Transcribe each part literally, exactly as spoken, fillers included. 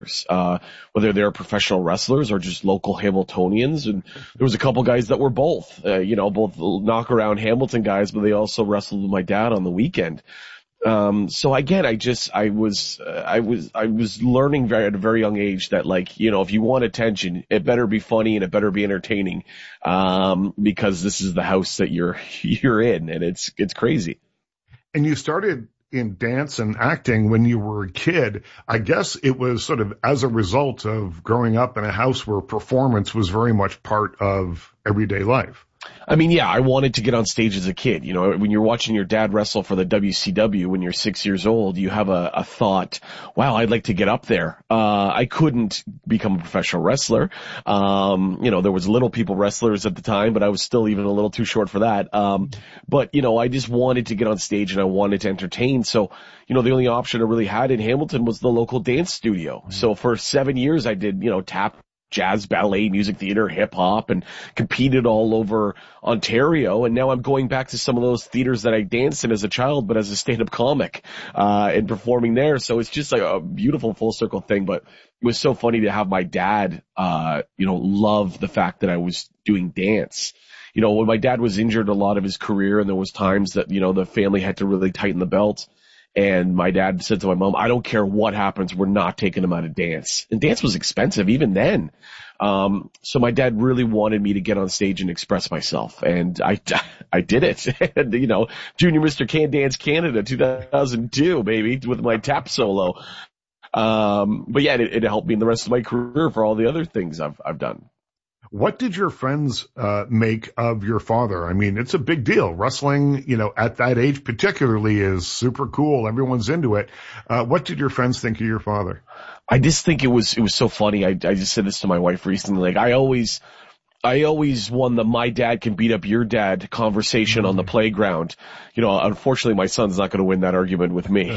uh, whether they're professional wrestlers or just local Hamiltonians. And there was a couple guys that were both, uh, you know, both knock around Hamilton guys, but they also wrestled with my dad on the weekend. Um, so again, I just, I was, uh, I was, I was learning very, at a very young age that, like, you know, if you want attention, it better be funny and it better be entertaining, um, because this is the house that you're, you're in, and it's, it's crazy. And you started in dance and acting when you were a kid. I guess it was sort of as a result of growing up in a house where performance was very much part of everyday life. I mean, yeah, I wanted to get on stage as a kid. You know, when you're watching your dad wrestle for the W C W when you're six years old, you have a, a thought, wow, I'd like to get up there. Uh, I couldn't become a professional wrestler. Um, you know, there was Little People wrestlers at the time, but I was still even a little too short for that. Um, but, you know, I just wanted to get on stage and I wanted to entertain. So, you know, the only option I really had in Hamilton was the local dance studio. So for seven years I did, you know, tap, jazz, ballet, music theater, hip hop, and competed all over Ontario. And now I'm going back to some of those theaters that I danced in as a child, but as a stand-up comic, uh, and performing there. So it's just like a beautiful full circle thing. But it was so funny to have my dad, uh, you know, love the fact that I was doing dance. You know, when my dad was injured a lot of his career, and there was times that, you know, the family had to really tighten the belt. And my dad said to my mom, I don't care what happens, we're not taking him out of dance. And dance was expensive even then. Um, so my dad really wanted me to get on stage and express myself. And I, I did it. And, you know, Junior Mister Can Dance Canada two thousand two, baby, with my tap solo. Um, but yeah, it, it helped me in the rest of my career for all the other things I've, I've done. What did your friends uh make of your father? I mean, it's a big deal. Wrestling, you know, at that age particularly is super cool. Everyone's into it. Uh what did your friends think of your father? I just think it was it was so funny. I I just said this to my wife recently. Like, I always I always won the my dad can beat up your dad conversation on the playground. You know, unfortunately, my son's not going to win that argument with me.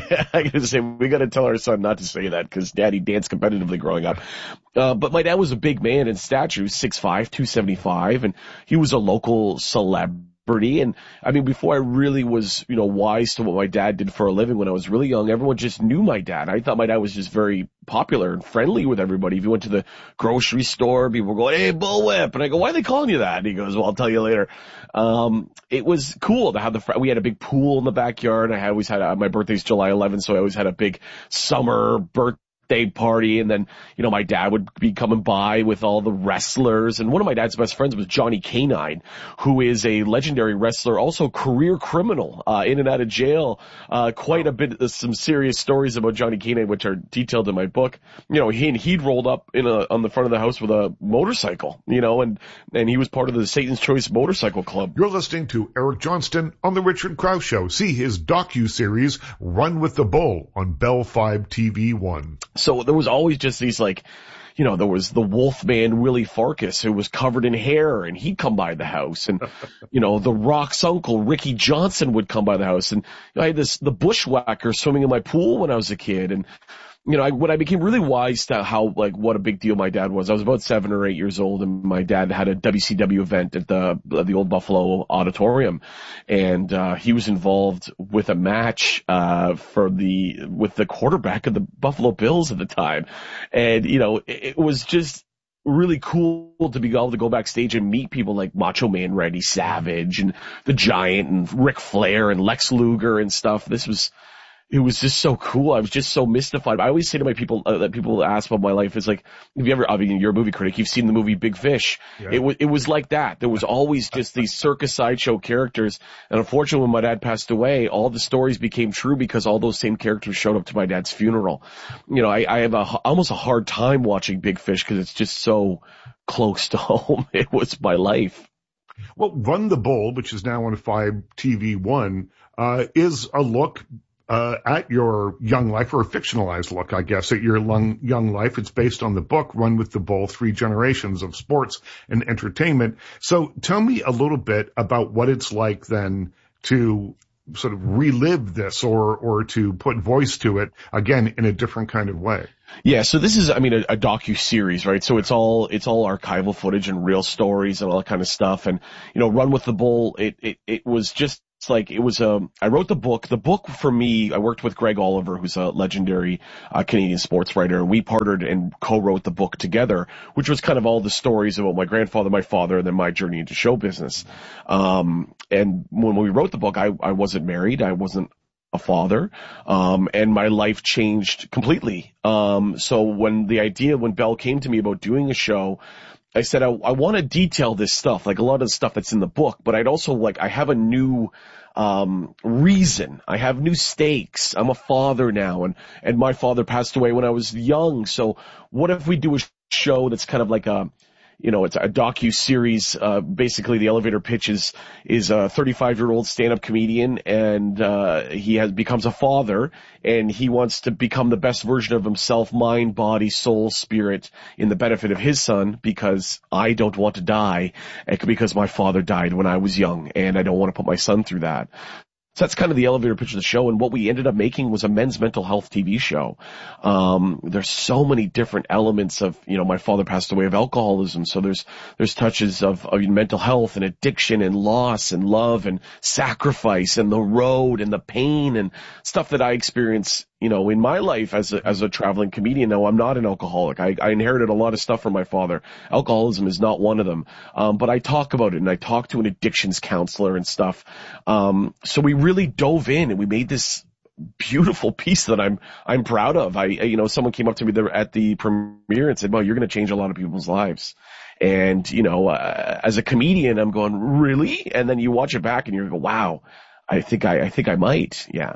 I got to say, we got to tell our son not to say that because daddy danced competitively growing up. Uh, but my dad was a big man in stature, six five, two seventy-five, and he was a local celebrity. And I mean, before I really was, you know, wise to what my dad did for a living when I was really young, everyone just knew my dad. I thought my dad was just very popular and friendly with everybody. If you went to the grocery store, people were going, hey, Bullwhip. And I go, why are they calling you that? And he goes, well, I'll tell you later. Um, it was cool to have the, fr- we had a big pool in the backyard. I always had, a, my birthday's July eleventh, so I always had a big summer birthday party. And then, you know, my dad would be coming by with all the wrestlers. And one of my dad's best friends was Johnny Canine, who is a legendary wrestler, also career criminal, uh, in and out of jail. Uh, quite a bit, uh, some serious stories about Johnny Canine, which are detailed in my book. You know, he, he'd rolled up in a, on the front of the house with a motorcycle, you know, and, and he was part of the Satan's Choice Motorcycle Club. You're listening to Eric Johnston on The Richard Krause Show. See his docu-series, Run with the Bull, on Bell five T V one. So there was always just these, like, you know, there was the Wolfman Willie Farkas who was covered in hair, and he'd come by the house. And, you know, the Rock's uncle, Ricky Johnson, would come by the house. And I had this, the bushwhacker swimming in my pool when I was a kid. And, you know, I, when I became really wise to how, like, what a big deal my dad was, I was about seven or eight years old, and my dad had a W C W event at the, the old Buffalo Auditorium. And, uh, he was involved with a match, uh, for the, with the quarterback of the Buffalo Bills at the time. And, you know, it, it was just really cool to be able to go backstage and meet people like Macho Man Randy Savage and the Giant and Ric Flair and Lex Luger and stuff. This was, it was just so cool. I was just so mystified. I always say to my people, uh, that people ask about my life, is like, have you ever, I mean, you're a movie critic, you've seen the movie Big Fish. Yeah. It was, it was like that. There was always just these circus sideshow characters. And unfortunately, when my dad passed away, all the stories became true because all those same characters showed up to my dad's funeral. You know, I, I have a, almost a hard time watching Big Fish because it's just so close to home. It was my life. Well, Run the Bull, which is now on five T V one, uh, is a look Uh, at your young life, or a fictionalized look, I guess, at your young, young life. It's based on the book, Run with the Bull, Three Generations of Sports and Entertainment. So tell me a little bit about what it's like then to sort of relive this, or, or to put voice to it again in a different kind of way. Yeah, so this is, I mean, a, a docu-series, right? So it's all, it's all archival footage and real stories and all that kind of stuff. And, you know, Run with the Bull, it, it, it was just It's like, it was a, I wrote the book. The book for me, I worked with Greg Oliver, who's a legendary uh, Canadian sports writer, and we partnered and co-wrote the book together, which was kind of all the stories about my grandfather, my father, and then my journey into show business. Um, and when we wrote the book, I, I wasn't married. I wasn't a father. Um, and my life changed completely. Um, so when the idea, when Bell came to me about doing a show, I said, I, I want to detail this stuff, like a lot of the stuff that's in the book, but I'd also like, I have a new, um, reason. I have new stakes. I'm a father now, and, and my father passed away when I was young. So what if we do a show that's kind of like a, you know, it's a docu-series. Uh, basically the elevator pitch is, is a thirty-five-year-old stand-up comedian, and, uh, he has, becomes a father, and he wants to become the best version of himself, mind, body, soul, spirit, in the benefit of his son, because I don't want to die, because my father died when I was young, and I don't want to put my son through that. So that's kind of the elevator pitch of the show, and what we ended up making was a men's mental health T V show. Um, there's so many different elements of, you know, my father passed away of alcoholism, so there's, there's touches of, of mental health and addiction and loss and love and sacrifice and the road and the pain and stuff that I experience, you know, in my life as a, as a traveling comedian. Now, I'm not an alcoholic. I, I inherited a lot of stuff from my father. Alcoholism is not one of them. Um, but I talk about it, and I talk to an addictions counselor and stuff. Um, so we really dove in, and we made this beautiful piece that I'm, I'm proud of. I, you know, someone came up to me there at the premiere and said, well, you're going to change a lot of people's lives. And, you know, uh, as a comedian, I'm going, really? And then you watch it back and you go, wow, I think I, I think I might. Yeah.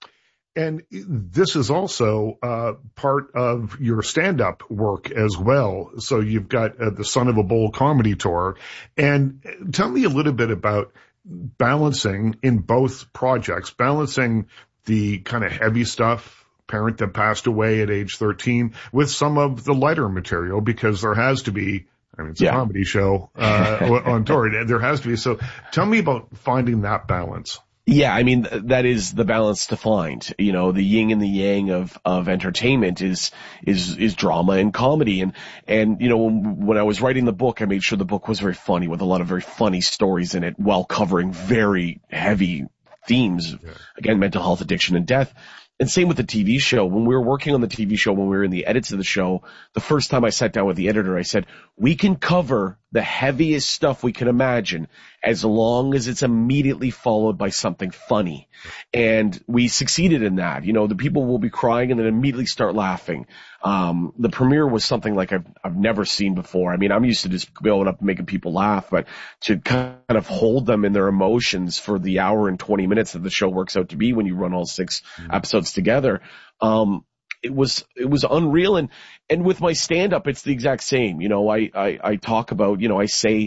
And this is also uh, part of your stand-up work as well. So you've got uh, the Son of a Bull comedy tour. And tell me a little bit about balancing in both projects, balancing the kind of heavy stuff, parent that passed away at age thirteen, with some of the lighter material, because there has to be, I mean, it's a yeah. comedy show uh, on tour. There has to be. So tell me about finding that balance. Yeah, I mean, that is the balance to find. You know, the yin and the yang of, of entertainment is, is, is drama and comedy. And, and, you know, when, when I was writing the book, I made sure the book was very funny, with a lot of very funny stories in it, while covering very heavy themes. Yeah. Again, mental health, addiction, and death. And same with the T V show. When we were working on the T V show, when we were in the edits of the show, the first time I sat down with the editor, I said, we can cover the heaviest stuff we can imagine as long as it's immediately followed by something funny. And we succeeded in that. You know, the people will be crying and then immediately start laughing. Um, the premiere was something like I've, I've never seen before. I mean, I'm used to just going up and making people laugh, but to kind of hold them in their emotions for the hour and twenty minutes that the show works out to be when you run all six mm-hmm. episodes together, um, it was, it was unreal. And, and with my stand-up, it's the exact same. You know, I, I, I talk about, you know, I say,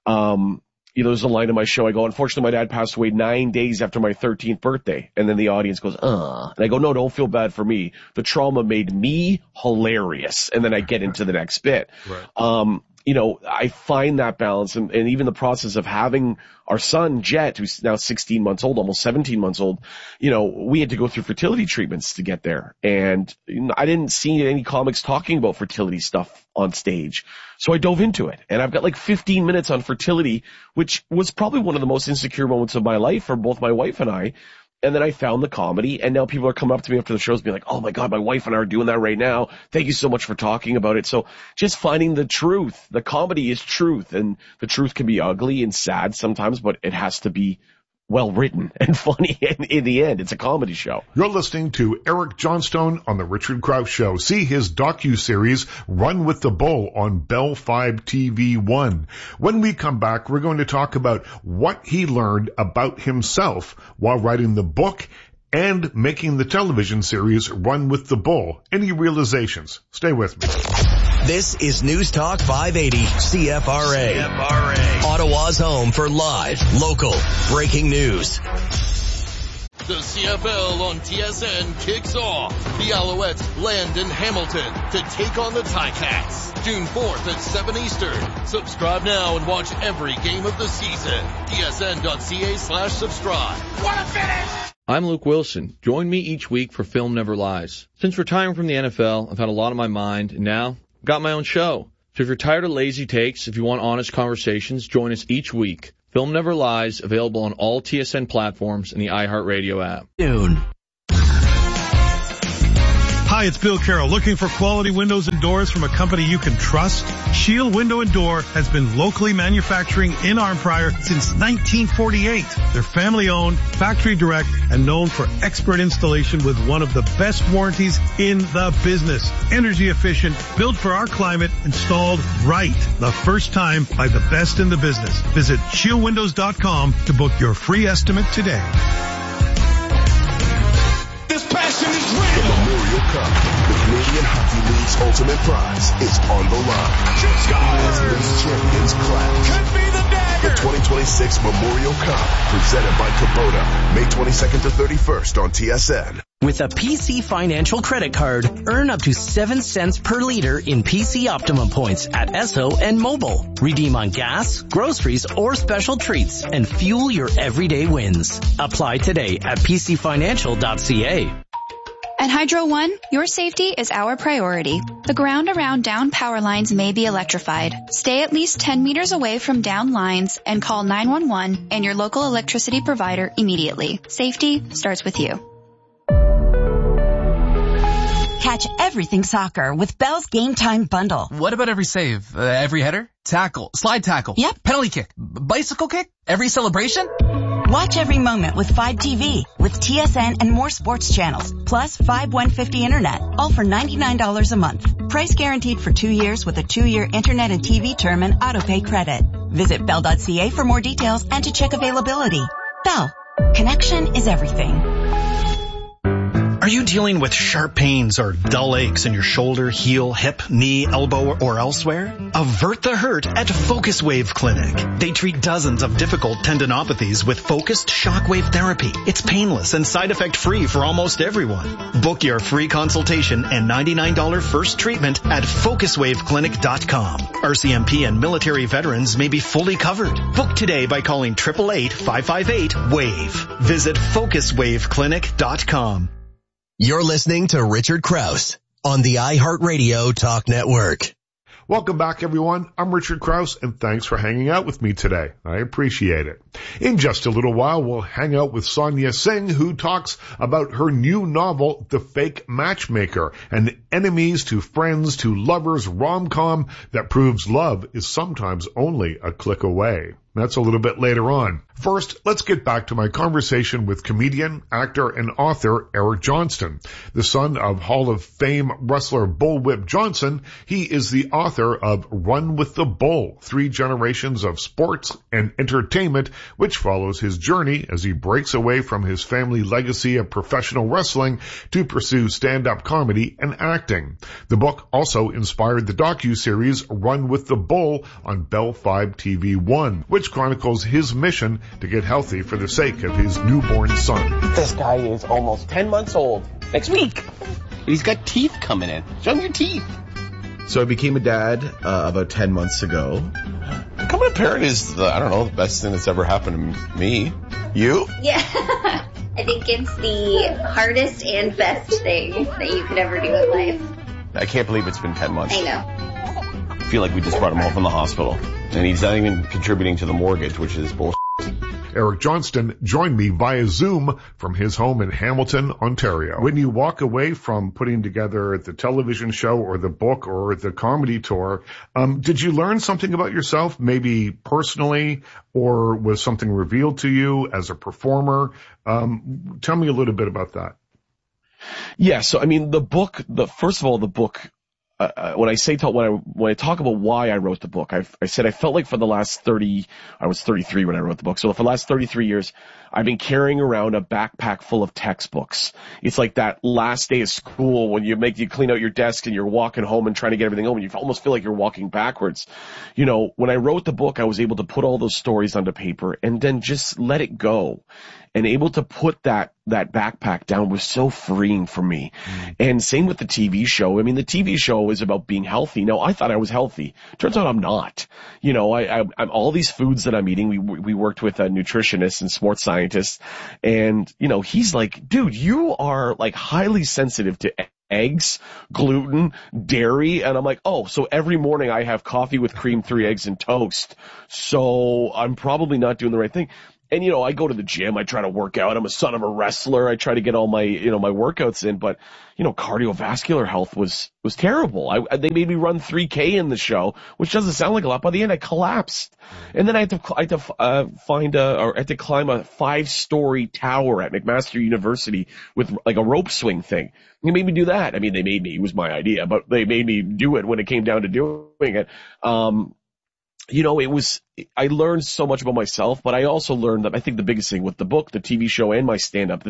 um, you know, there's a line in my show. I go, unfortunately, my dad passed away nine days after my thirteenth birthday. And then the audience goes, uh, and I go, no, don't feel bad for me. The trauma made me hilarious. And then I get into the next bit. Right. Um, you know, I find that balance, and, and even the process of having our son, Jet, who's now sixteen months old, almost seventeen months old, you know, we had to go through fertility treatments to get there. And I didn't see any comics talking about fertility stuff on stage. So I dove into it, and I've got like fifteen minutes on fertility, which was probably one of the most insecure moments of my life for both my wife and I. And then I found the comedy, and now people are coming up to me after the shows being like, oh my God, my wife and I are doing that right now. Thank you so much for talking about it. So just finding the truth. The comedy is truth, and the truth can be ugly and sad sometimes, but it has to be well written and funny in, in the end. It's a comedy show. You're listening to Eric Johnstone on The Richard Crouse Show. See his docu-series, Run with the Bull, on Bell five T V one. When we come back, we're going to talk about what he learned about himself while writing the book and making the television series Run with the Bull. Any realizations? Stay with me. This is News Talk five eighty C F R A. C F R A. Ottawa's home for live, local, breaking news. The C F L on T S N kicks off. The Alouettes land in Hamilton to take on the Ticats. June fourth at seven Eastern. Subscribe now and watch every game of the season. T S N dot C A slash subscribe. What a finish! I'm Luke Wilson. Join me each week for Film Never Lies. Since retiring from the N F L, I've had a lot on my mind, and now I've got my own show. So if you're tired of lazy takes, if you want honest conversations, join us each week. Film Never Lies, available on all T S N platforms and the iHeartRadio app. Noon. Hi, it's Bill Carroll. Looking for quality windows and doors from a company you can trust? Shield Window and Door has been locally manufacturing in Arnprior since nineteen forty-eight. They're family-owned, factory-direct, and known for expert installation with one of the best warranties in the business. Energy efficient, built for our climate, installed right the first time by the best in the business. Visit shield windows dot com to book your free estimate today. This passion is real. The Memorial Cup, the Canadian Hockey League's ultimate prize, is on the line. As League champions clash. Could be the dagger. The twenty twenty-six Memorial Cup, presented by Kubota, May twenty-second to thirty-first on T S N. With a P C Financial credit card, earn up to seven cents per liter in P C Optimum points at Esso and Mobile. Redeem on gas, groceries, or special treats and fuel your everyday wins. Apply today at p c financial dot c a. At Hydro One, your safety is our priority. The ground around down power lines may be electrified. Stay at least ten meters away from down lines and call nine one one and your local electricity provider immediately. Safety starts with you. Catch everything soccer with Bell's Game Time Bundle. What about every save? Uh, every header? Tackle? Slide tackle? Yep. Penalty kick? B- bicycle kick? Every celebration? Watch every moment with Fibe T V, with T S N and more sports channels, plus Fibe one fifty Internet, all for ninety-nine dollars a month. Price guaranteed for two years with a two-year Internet and T V term and autopay credit. Visit bell dot c a for more details and to check availability. Bell. Connection is everything. Are you dealing with sharp pains or dull aches in your shoulder, heel, hip, knee, elbow, or elsewhere? Avert the hurt at Focus Wave Clinic. They treat dozens of difficult tendinopathies with focused shockwave therapy. It's painless and side effect free for almost everyone. Book your free consultation and ninety-nine dollars first treatment at focus wave clinic dot com. R C M P and military veterans may be fully covered. Book today by calling eight eight eight, five five eight, WAVE. Visit focus wave clinic dot com. You're listening to Richard Krause on the iHeartRadio Talk Network. Welcome back, everyone. I'm Richard Krause, and thanks for hanging out with me today. I appreciate it. In just a little while, we'll hang out with Sonia Singh, who talks about her new novel, The Fake Matchmaker, an enemies to friends to lovers rom-com that proves love is sometimes only a click away. That's a little bit later on. First, let's get back to my conversation with comedian, actor, and author Eric Johnston. The son of Hall of Fame wrestler Bullwhip Johnson, he is the author of Run with the Bull, Three Generations of Sports and Entertainment, which follows his journey as he breaks away from his family legacy of professional wrestling to pursue stand-up comedy and acting. The book also inspired the docuseries Run with the Bull on Bell five T V one, which chronicles his mission to get healthy for the sake of his newborn son. This guy is almost ten months old next week. He's got teeth coming in. Show me your teeth. So I became a dad uh, about ten months ago. Becoming a parent is, the, I don't know, the best thing that's ever happened to me. You? Yeah. I think it's the hardest and best thing that you could ever do in life. I can't believe it's been ten months. I know. I feel like we just brought him home from the hospital. And he's not even contributing to the mortgage, which is bullshit. Eric Johnston joined me via Zoom from his home in Hamilton, Ontario. When you walk away from putting together the television show or the book or the comedy tour, um, did you learn something about yourself, maybe personally, or was something revealed to you as a performer? Um, tell me a little bit about that. Yeah, so I mean, the book, the first of all, the book, Uh, when I say talk, when I when I talk about why I wrote the book, I, I said I felt like for the last thirty, I was thirty-three when I wrote the book. So for the last thirty-three years, I've been carrying around a backpack full of textbooks. It's like that last day of school when you make you clean out your desk and you're walking home and trying to get everything home, and you almost feel like you're walking backwards. You know, when I wrote the book, I was able to put all those stories onto paper and then just let it go, and able to put that that backpack down was so freeing for me. Mm. And same with the T V show. I mean, the T V show is about being healthy. Now, I thought I was healthy. Turns out I'm not. You know, I, I, I'm all these foods that I'm eating. We, we worked with a nutritionist and sports scientist, and, you know, he's like, dude, you are like highly sensitive to eggs, gluten, dairy. And I'm like, oh, so every morning I have coffee with cream, three eggs and toast. So I'm probably not doing the right thing. And, you know, I go to the gym. I try to work out. I'm a son of a wrestler. I try to get all my, you know, my workouts in. But, you know, cardiovascular health was, was terrible. I, they made me run three K in the show, which doesn't sound like a lot. By the end, I collapsed. And then I had to, I had to, uh, find a, or I had to climb a five-story tower at McMaster University with like a rope swing thing. They made me do that. I mean, they made me, it was my idea, but they made me do it when it came down to doing it. Um, You know, it was, I learned so much about myself, but I also learned that I think the biggest thing with the book, the T V show, and my stand-up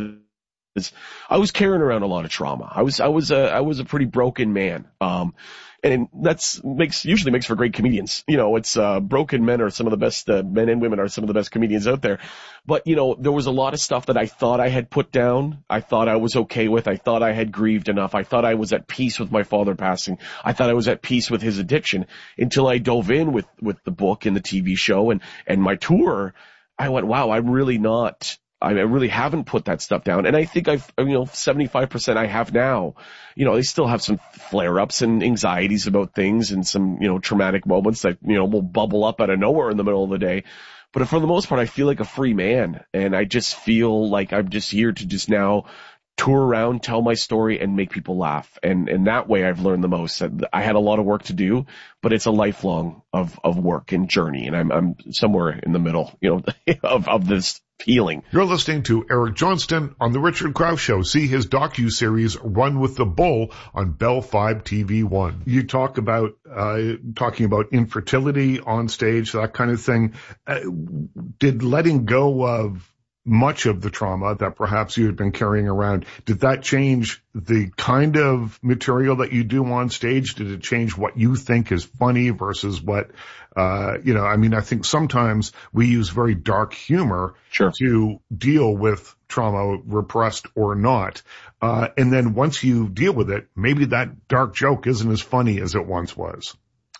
is I was carrying around a lot of trauma. I was, I was a, I was a pretty broken man. Um, and that's makes, usually makes for great comedians. You know, it's, uh, broken men are some of the best, uh, men and women are some of the best comedians out there. But, you know, there was a lot of stuff that I thought I had put down. I thought I was okay with. I thought I had grieved enough. I thought I was at peace with my father passing. I thought I was at peace with his addiction until I dove in with, with the book and the T V show and, and my tour. I went, wow, I'm really not, I really haven't put that stuff down. And I think I've, you know, seventy-five percent I have now. You know, I still have some flare-ups and anxieties about things and some, you know, traumatic moments that, you know, will bubble up out of nowhere in the middle of the day. But for the most part, I feel like a free man. And I just feel like I'm just here to just now tour around, tell my story, and make people laugh. And, and that way I've learned the most. I had a lot of work to do, but it's a lifelong of, of work and journey. And I'm, I'm somewhere in the middle, you know, of, of this healing. You're listening to Eric Johnston on the Richard Krause Show. See his docu-series Run with the Bull on Bell five T V one. You talk about, uh, talking about infertility on stage, that kind of thing. Uh, did letting go of much of the trauma that perhaps you had been carrying around, did that change the kind of material that you do on stage? Did it change what you think is funny versus what, uh, you know, I mean, I think sometimes we use very dark humor sure. to deal with trauma, repressed or not. Uh, and then once you deal with it, maybe that dark joke isn't as funny as it once was.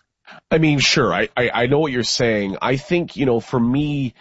I mean, sure. I, I, I know what you're saying. I think, you know, for me,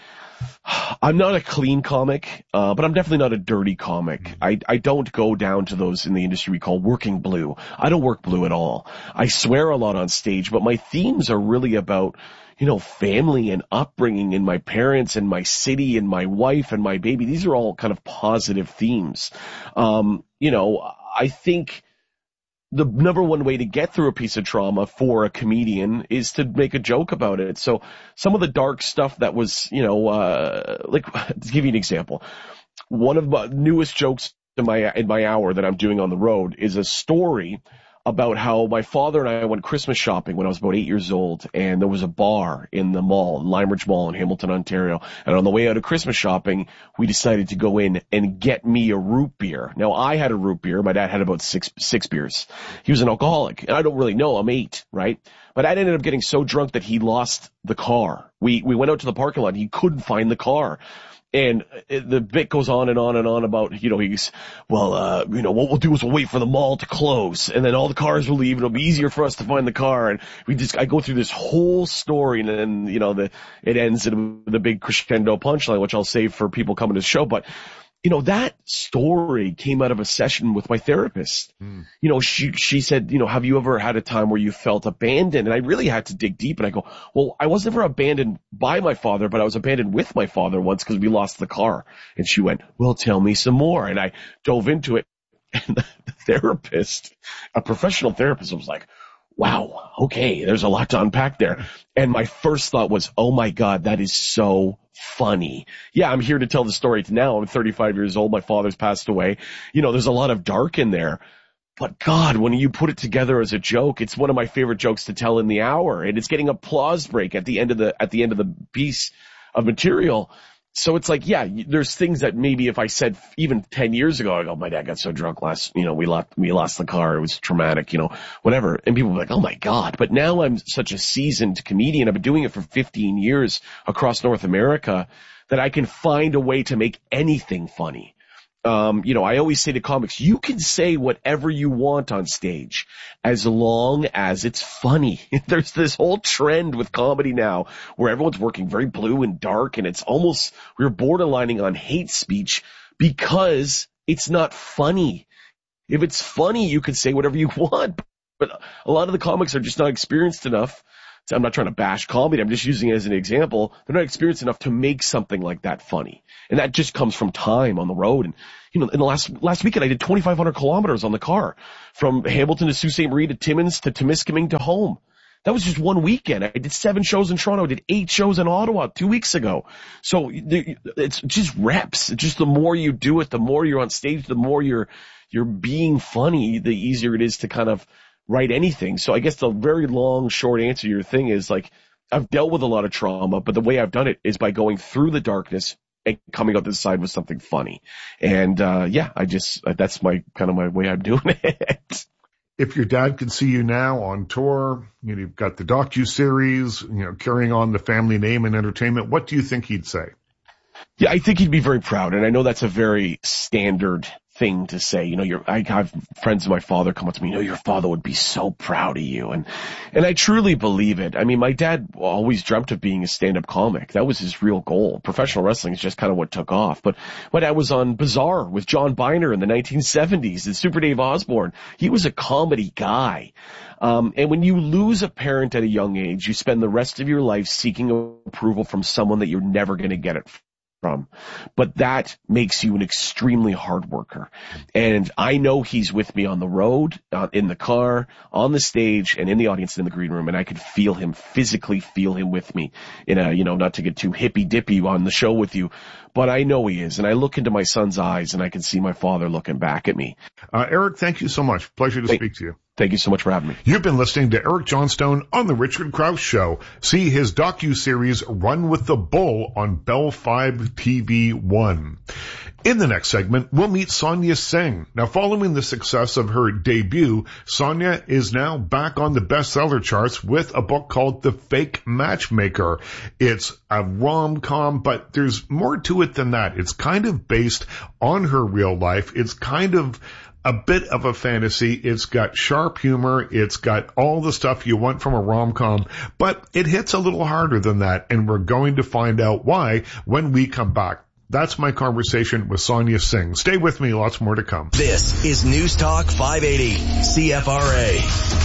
I'm not a clean comic, uh, but I'm definitely not a dirty comic. I, I don't go down to those in the industry we call working blue. I don't work blue at all. I swear a lot on stage, but my themes are really about, you know, family and upbringing and my parents and my city and my wife and my baby. These are all kind of positive themes. Um, you know, I think the number one way to get through a piece of trauma for a comedian is to make a joke about it. So some of the dark stuff that was, you know, uh, like, to give you an example, one of my newest jokes in my, in my hour that I'm doing on the road is a story about how my father and I went Christmas shopping when I was about eight years old, and there was a bar in the mall, Lime Ridge Mall in Hamilton, Ontario. And on the way out of Christmas shopping, we decided to go in and get me a root beer. Now, I had a root beer. My dad had about six, six beers. He was an alcoholic, and I don't really know. I'm eight, right? But I ended up getting so drunk that he lost the car. We, we went out to the parking lot, and he couldn't find the car. And the bit goes on and on and on about, you know, he's, well, uh, you know, what we'll do is we'll wait for the mall to close, and then all the cars will leave, and it'll be easier for us to find the car. And we just, I go through this whole story, and then, you know, the, it ends in the big crescendo punchline, which I'll save for people coming to the show. But, you know, that story came out of a session with my therapist. Mm. You know, she, she said, you know, have you ever had a time where you felt abandoned? And I really had to dig deep, and I go, well, I was never abandoned by my father, but I was abandoned with my father once because we lost the car. And she went, well, tell me some more. And I dove into it, and the therapist, a professional therapist, was like, wow, okay, there's a lot to unpack there. And my first thought was, oh my God, that is so funny. Yeah, I'm here to tell the story. Now I'm thirty-five years old. My father's passed away. You know, there's a lot of dark in there. But God, when you put it together as a joke, it's one of my favorite jokes to tell in the hour. And it's getting applause break at the end of the, at the end of the piece of material. So it's like, yeah, there's things that maybe if I said even ten years ago, I go, my dad got so drunk last, you know, we lost, we lost the car. It was traumatic, you know, whatever. And people were like, oh my God. But now I'm such a seasoned comedian. I've been doing it for fifteen years across North America that I can find a way to make anything funny. Um, you know, I always say to comics, you can say whatever you want on stage as long as it's funny. There's this whole trend with comedy now where everyone's working very blue and dark, and it's almost, we're borderlining on hate speech because it's not funny. If it's funny, you can say whatever you want, but a lot of the comics are just not experienced enough. I'm not trying to bash comedy. I'm just using it as an example. They're not experienced enough to make something like that funny. And that just comes from time on the road. And, you know, in the last, last weekend, I did twenty-five hundred kilometers on the car from Hamilton to Sault Ste. Marie to Timmins to Temiskaming to home. That was just one weekend. I did seven shows in Toronto. I did eight shows in Ottawa two weeks ago. So it's just reps. It's just the more you do it, the more you're on stage, the more you're, you're being funny, the easier it is to kind of write anything. So I guess the very long, short answer to your thing is, like, I've dealt with a lot of trauma, but the way I've done it is by going through the darkness and coming out this side with something funny. And, uh, yeah, I just, uh, that's my, kind of my way I'm doing it. If your dad could see you now on tour, you know, you've got the docu-series, you know, carrying on the family name and entertainment, what do you think he'd say? Yeah, I think he'd be very proud. And I know that's a very standard thing to say. You know, you're, I have friends of my father come up to me, you know, your father would be so proud of you. And, and I truly believe it. I mean, my dad always dreamt of being a stand-up comic. That was his real goal. Professional wrestling is just kind of what took off. But my dad was on Bizarre with John Byner in the nineteen seventies and Super Dave Osborne. He was a comedy guy. Um, and when you lose a parent at a young age, you spend the rest of your life seeking approval from someone that you're never going to get it from. But that makes you an extremely hard worker. And I know he's with me on the road, uh, in the car, on the stage, and in the audience in the green room. And I could feel him, physically feel him with me in a, you know, not to get too hippy dippy on the show with you, but I know he is. And I look into my son's eyes and I can see my father looking back at me. Uh, Eric, thank you so much. Pleasure to Thank- speak to you. Thank you so much for having me. You've been listening to Eric Johnstone on The Richard Krause Show. See his docu-series Run with the Bull on Bell five T V one. In the next segment, we'll meet Sonia Singh. Now, following the success of her debut, Sonia is now back on the bestseller charts with a book called The Fake Matchmaker. It's a rom-com, but there's more to it than that. It's kind of based on her real life. It's kind of a bit of a fantasy. It's got sharp humor. It's got all the stuff you want from a rom-com, but it hits a little harder than that, and we're going to find out why when we come back. That's my conversation with Sonia Singh. Stay with me. Lots more to come. This is News Talk five eighty C F R A.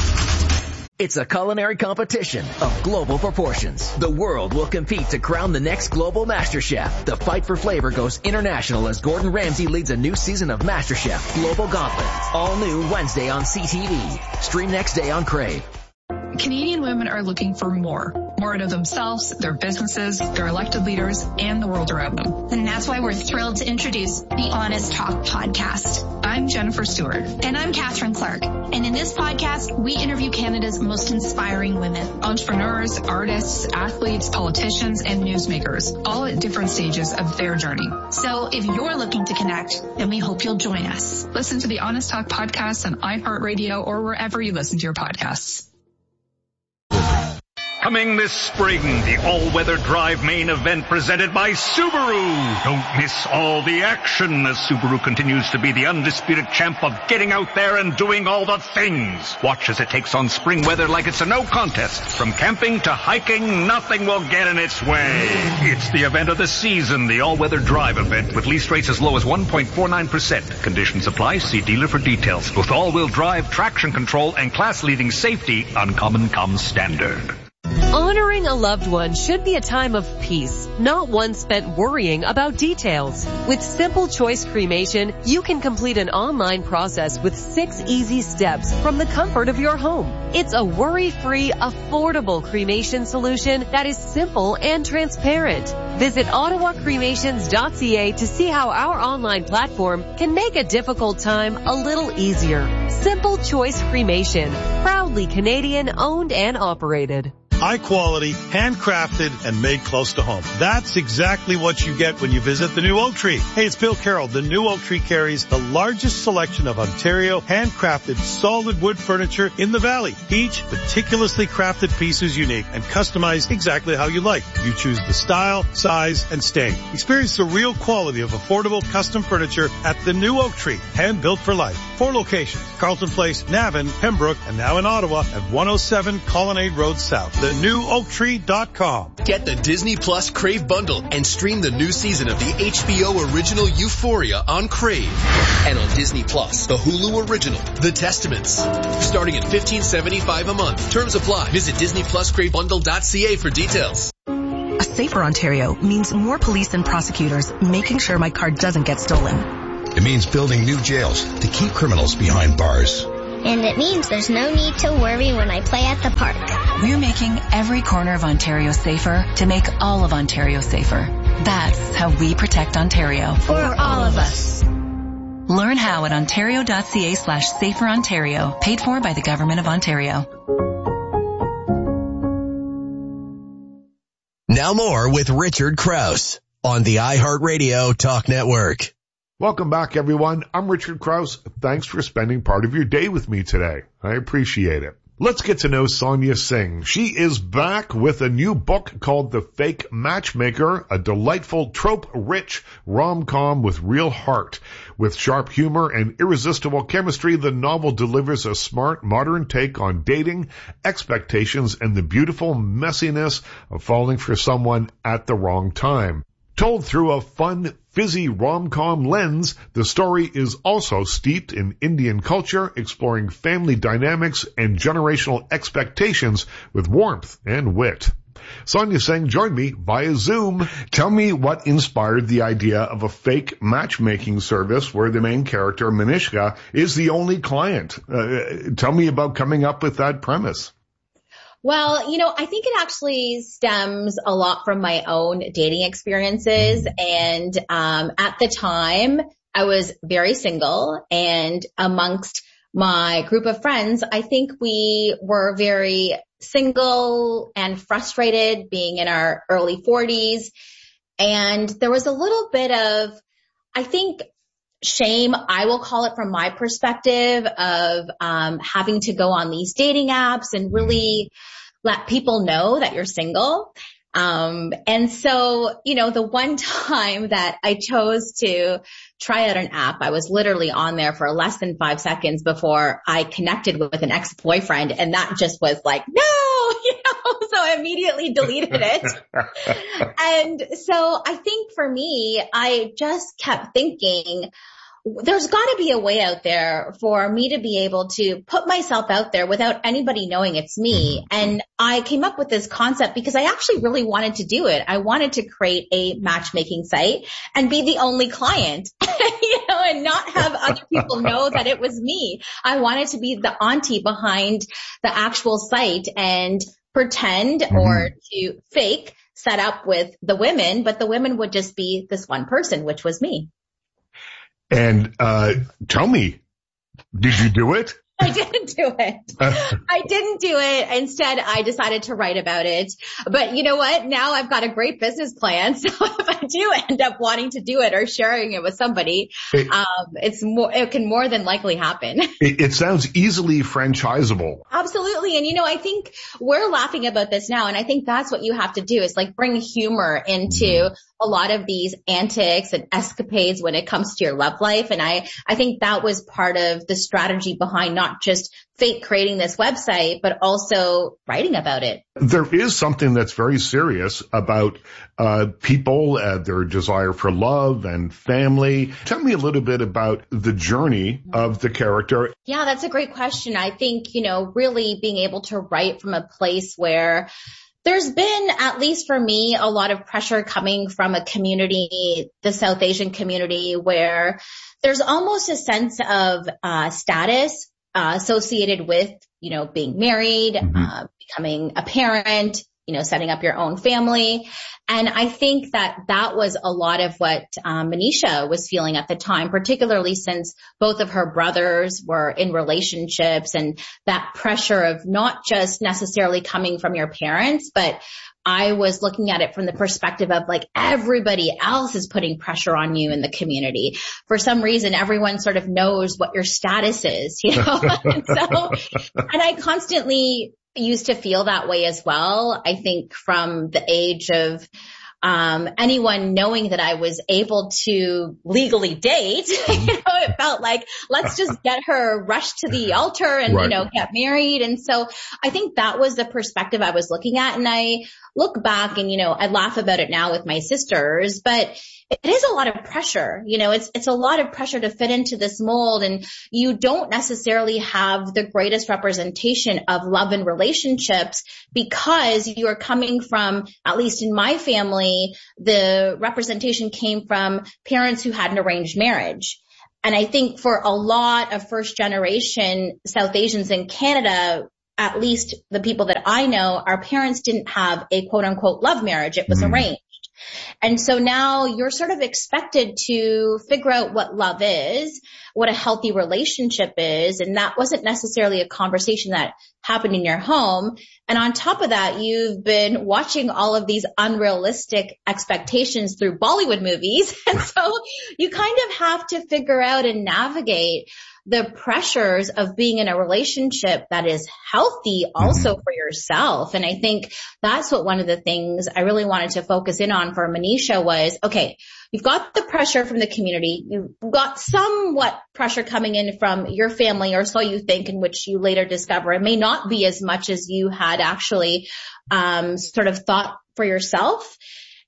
It's a culinary competition of global proportions. The world will compete to crown the next global Master Chef. The fight for flavor goes international as Gordon Ramsay leads a new season of Master Chef Global Gauntlet. All new Wednesday on C T V. Stream next day on Crave. Canadian women are looking for more. More out of themselves, their businesses, their elected leaders, and the world around them. And that's why we're thrilled to introduce the Honest Talk podcast. I'm Jennifer Stewart. And I'm Catherine Clark. And in this podcast, we interview Canada's most inspiring women. Entrepreneurs, artists, athletes, politicians, and newsmakers, all at different stages of their journey. So if you're looking to connect, then we hope you'll join us. Listen to the Honest Talk podcast on iHeartRadio or wherever you listen to your podcasts. Coming this spring, the all-weather drive main event presented by Subaru. Don't miss all the action as Subaru continues to be the undisputed champ of getting out there and doing all the things. Watch as it takes on spring weather like it's a no contest. From camping to hiking, nothing will get in its way. It's the event of the season, the all-weather drive event with lease rates as low as one point four nine percent. Conditions apply. See dealer for details. With all-wheel drive, traction control, and class-leading safety, Uncommon comes standard. Honoring a loved one should be a time of peace, not one spent worrying about details. With Simple Choice Cremation, you can complete an online process with six easy steps from the comfort of your home. It's a worry-free, affordable cremation solution that is simple and transparent. Visit ottawa cremations dot c a to see how our online platform can make a difficult time a little easier. Simple Choice Cremation, proudly Canadian owned and operated. high quality, handcrafted, and made close to home. That's exactly what you get when you visit the new Oak Tree. Hey, it's Bill Carroll. The new Oak Tree carries the largest selection of Ontario handcrafted solid wood furniture in the valley. Each meticulously crafted piece is unique and customized exactly how you like. You choose the style, size, and stain. Experience the real quality of affordable custom furniture at the new Oak Tree, hand built for life. Four locations: Carlton Place, Navan, Pembroke, and now in Ottawa at one oh seven Colonnade Road South. the new oak tree dot com. Get the Disney Plus Crave bundle and stream the new season of the H B O original Euphoria on Crave. And on Disney Plus, the Hulu original, The Testaments. Starting at fifteen seventy-five a month. Terms apply. Visit disney plus crave bundle dot c a for details. A safer Ontario means more police and prosecutors making sure my car doesn't get stolen. It means building new jails to keep criminals behind bars. And it means there's no need to worry when I play at the park. We're making every corner of Ontario safer to make all of Ontario safer. That's how we protect Ontario. For all of us. Learn how at ontario.ca slash safer Ontario. Paid for by the Government of Ontario. Now more with Richard Krause on the iHeartRadio Talk Network. Welcome back, everyone. I'm Richard Krause. Thanks for spending part of your day with me today. I appreciate it. Let's get to know Sonia Singh. She is back with a new book called The Fake Matchmaker, a delightful trope-rich rom-com with real heart. With sharp humor and irresistible chemistry, the novel delivers a smart, modern take on dating, expectations, and the beautiful messiness of falling for someone at the wrong time. Told through a fun, fizzy rom-com lens, the story is also steeped in Indian culture, exploring family dynamics and generational expectations with warmth and wit. Sonia Singh joined me via Zoom. Tell me what inspired the idea of a fake matchmaking service where the main character, Manishka, is the only client. Uh, tell me about coming up with that premise. Well, you know, I think it actually stems a lot from my own dating experiences. And um, at the time, I was very single. And amongst my group of friends, I think we were very single and frustrated, being in our early forties. And there was a little bit of, I think, shame, I will call it, from my perspective, of um, having to go on these dating apps and really let people know that you're single. Um, and so, you know, the one time that I chose to try out an app, I was literally on there for less than five seconds before I connected with an ex-boyfriend. And that just was like, no, you know, so I immediately deleted it. And so I think for me, I just kept thinking, there's got to be a way out there for me to be able to put myself out there without anybody knowing it's me. And I came up with this concept because I actually really wanted to do it. I wanted to create a matchmaking site and be the only client, you know, and not have other people know that it was me. I wanted to be the auntie behind the actual site and pretend mm-hmm. or to fake set up with the women, but the women would just be this one person, which was me. And uh tell me, did you do it? I didn't do it. I didn't do it. Instead, I decided to write about it. But you know what? Now I've got a great business plan. So if I do end up wanting to do it or sharing it with somebody, it, um, it's more, it can more than likely happen. It, it sounds easily franchisable. Absolutely. And you know, I think we're laughing about this now. And I think that's what you have to do, is like bring humor into a lot of these antics and escapades when it comes to your love life. And I, I think that was part of the strategy behind not just fake creating this website, but also writing about it. There is something that's very serious about uh people, uh, their desire for love and family. Tell me a little bit about the journey of the character. Yeah, that's a great question. I think, you know, really being able to write from a place where there's been, at least for me, a lot of pressure coming from a community, the South Asian community, where there's almost a sense of uh status uh associated with, you know, being married, mm-hmm. uh becoming a parent, you know, setting up your own family. And I think that that was a lot of what um, Manisha was feeling at the time, particularly since both of her brothers were in relationships, and that pressure of not just necessarily coming from your parents, but I was looking at it from the perspective of like everybody else is putting pressure on you in the community. For some reason, everyone sort of knows what your status is, you know? and so, and I constantly used to feel that way as well. I think from the age of um anyone knowing that I was able to legally date, you know, it felt like, let's just get her rushed to the altar and, right. you know, get married. And so I think that was the perspective I was looking at. And I look back and, you know, I laugh about it now with my sisters, but it is a lot of pressure. You know, it's, it's a lot of pressure to fit into this mold, and you don't necessarily have the greatest representation of love and relationships because you are coming from, at least in my family, the representation came from parents who had an arranged marriage. And I think for a lot of first generation South Asians in Canada, at least the people that I know, our parents didn't have a quote unquote love marriage. It was mm. arranged. And so now you're sort of expected to figure out what love is, what a healthy relationship is. And that wasn't necessarily a conversation that happened in your home. And on top of that, you've been watching all of these unrealistic expectations through Bollywood movies. And so you kind of have to figure out and navigate the pressures of being in a relationship that is healthy also for yourself. And I think that's what one of the things I really wanted to focus in on for Manisha was, okay, you've got the pressure from the community. You've got somewhat pressure coming in from your family, or so you think, in which you later discover it may not be as much as you had actually um sort of thought for yourself.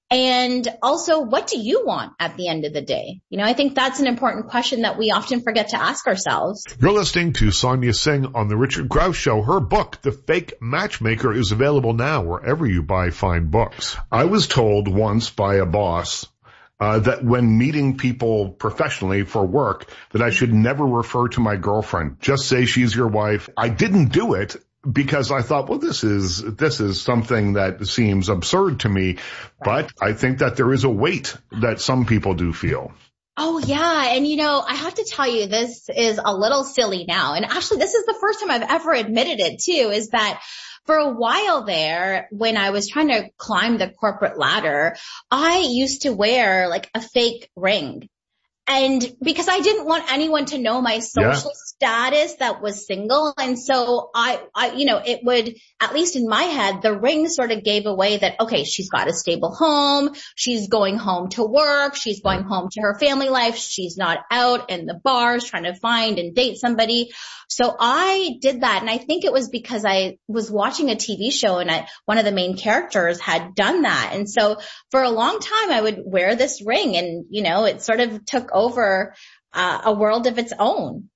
And also, what do you want at the end of the day? You know, I think that's an important question that we often forget to ask ourselves. You're listening to Sonia Singh on The Richard Grouse Show. Her book, The Fake Matchmaker, is available now wherever you buy fine books. I was told once by a boss uh that when meeting people professionally for work, that I should never refer to my girlfriend. Just say she's your wife. I didn't do it, because I thought, well, this is, this is something that seems absurd to me, but I think that there is a weight that some people do feel. Oh yeah. And you know, I have to tell you, this is a little silly now. And actually, this is the first time I've ever admitted it too, is that for a while there, when I was trying to climb the corporate ladder, I used to wear like a fake ring. And because I didn't want anyone to know my social yeah. status that was single. And so I, I, you know, it would, at least in my head, the ring sort of gave away that, okay, she's got a stable home. She's going home to work. She's going home to her family life. She's not out in the bars trying to find and date somebody. So I did that. And I think it was because I was watching a T V show and I, one of the main characters had done that. And so for a long time, I would wear this ring, and, you know, it sort of took over uh, a world of its own.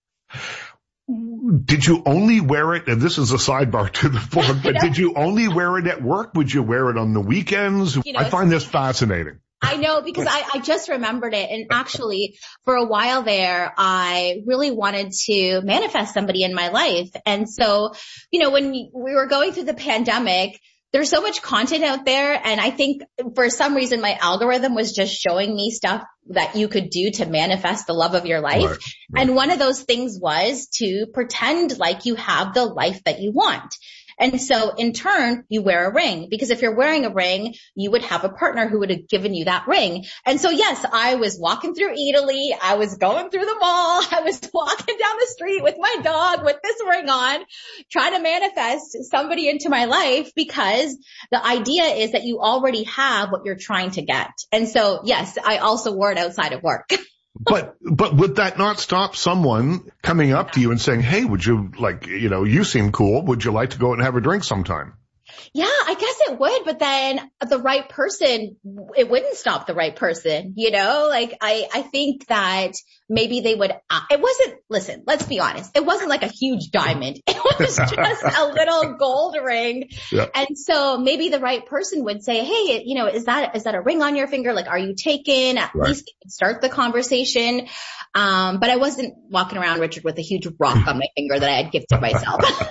Did you only wear it, and this is a sidebar to the book, but did you only wear it at work? Would you wear it on the weekends? You know, I find this fascinating. I know, because I, I just remembered it. And actually, for a while there, I really wanted to manifest somebody in my life. And so, you know, when we were going through the pandemic, there's so much content out there. And I think for some reason, my algorithm was just showing me stuff that you could do to manifest the love of your life. Right, right. And one of those things was to pretend like you have the life that you want. And so in turn, you wear a ring, because if you're wearing a ring, you would have a partner who would have given you that ring. And so yes, I was walking through Italy. I was going through the mall. I was walking down the street with my dog with this ring on, trying to manifest somebody into my life, because the idea is that you already have what you're trying to get. And so yes, I also wore it outside of work. But, but would that not stop someone coming up to you and saying, hey, would you like, you know, you seem cool. Would you like to go out and have a drink sometime? Yeah, I guess it would. But then the right person, it wouldn't stop the right person. You know, like I, I think that maybe they would, uh, it wasn't, listen, let's be honest. It wasn't like a huge diamond. It was just a little gold ring. Yeah. And so maybe the right person would say, hey, you know, is that, is that a ring on your finger? Like, are you taken? At right. least start the conversation. Um, but I wasn't walking around, Richard, with a huge rock on my finger that I had gifted myself.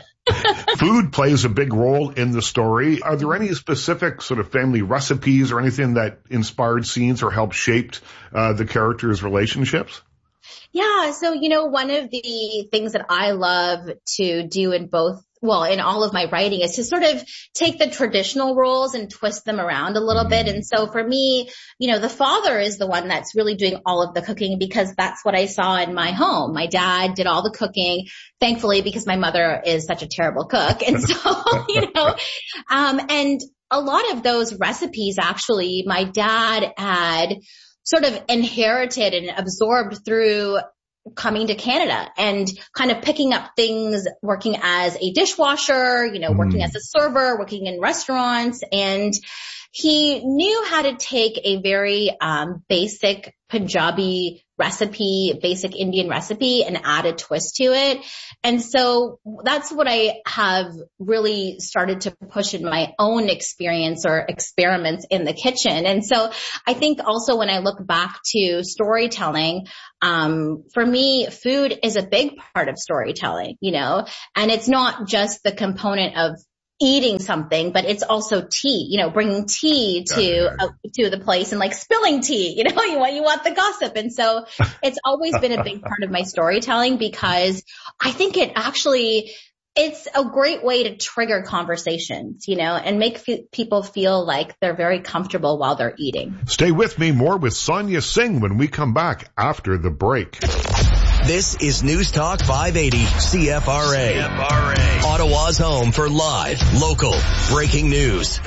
Food plays a big role in the story. Are there any specific sort of family recipes or anything that inspired scenes or helped shaped uh, the characters' relationships? Yeah. So, you know, one of the things that I love to do in both, well, in all of my writing is to sort of take the traditional roles and twist them around a little bit. And so for me, you know, the father is the one that's really doing all of the cooking because that's what I saw in my home. My dad did all the cooking, thankfully, because my mother is such a terrible cook. And so, you know, um, and a lot of those recipes, actually, my dad had sort of inherited and absorbed through coming to Canada and kind of picking up things, working as a dishwasher, you know, working mm. as a server, working in restaurants. And he knew how to take a very um, basic Punjabi recipe, basic Indian recipe, and add a twist to it. And so that's what I have really started to push in my own experience or experiments in the kitchen. And so I think also when I look back to storytelling, um, for me, food is a big part of storytelling, you know, and it's not just the component of eating something, but it's also tea, you know, bringing tea to, uh, to the place and like spilling tea, you know, you want, you want the gossip. And so it's always been a big part of my storytelling because I think it actually, it's a great way to trigger conversations, you know, and make f- people feel like they're very comfortable while they're eating. Stay with me. More with Sonia Singh when we come back after the break. This is News Talk five eighty C F R A. C F R A. Ottawa's home for live, local, breaking news.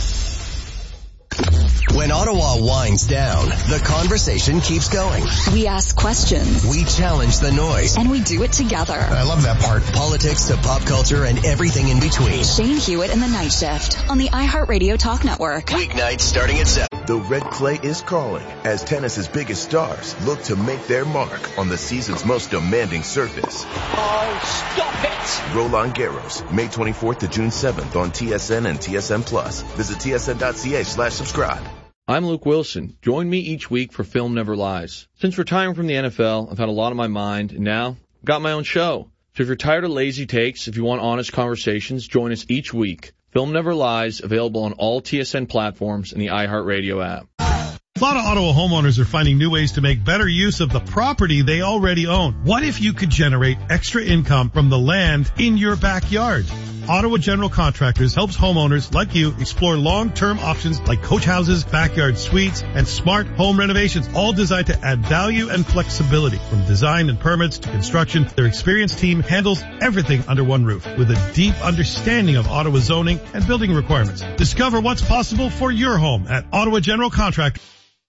When Ottawa winds down, the conversation keeps going. We ask questions. We challenge the noise. And we do it together. I love that part. Politics to pop culture and everything in between. Shane Hewitt in the Night Shift on the iHeartRadio Talk Network. Weeknights starting at seven. The red clay is calling as tennis's biggest stars look to make their mark on the season's most demanding surface. Oh, stop it! Roland Garros, May twenty-fourth to June seventh on T S N and T S N Plus. Visit T S N dot C A slash subscribe. I'm Luke Wilson. Join me each week for Film Never Lies. Since retiring from the N F L, I've had a lot on my mind, and now I've got my own show. So if you're tired of lazy takes, if you want honest conversations, join us each week. Film Never Lies, available on all T S N platforms and the iHeartRadio app. A lot of Ottawa homeowners are finding new ways to make better use of the property they already own. What if you could generate extra income from the land in your backyard? Ottawa General Contractors helps homeowners like you explore long-term options like coach houses, backyard suites, and smart home renovations, all designed to add value and flexibility. From design and permits to construction, their experienced team handles everything under one roof with a deep understanding of Ottawa zoning and building requirements. Discover what's possible for your home at Ottawa General Contractors.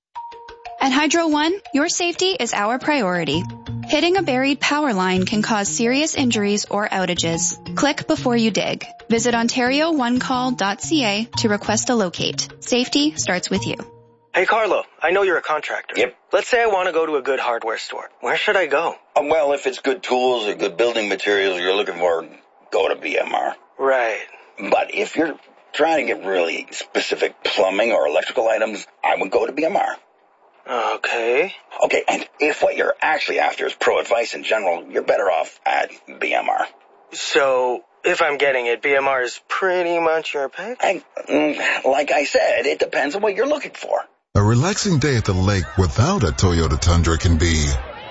At Hydro One, your safety is our priority. Hitting a buried power line can cause serious injuries or outages. Click before you dig. Visit ontario one call dot c a to request a locate. Safety starts with you. Hey, Carlo, I know you're a contractor. Yep. Let's say I want to go to a good hardware store. Where should I go? Um, well, if it's good tools or good building materials you're looking for, go to B M R. Right. But if you're trying to get really specific plumbing or electrical items, I would go to B M R. Okay. Okay, and if what you're actually after is pro advice in general, you're better off at B M R. So, if I'm getting it, B M R is pretty much your pick? I, like I said, it depends on what you're looking for. A relaxing day at the lake without a Toyota Tundra can be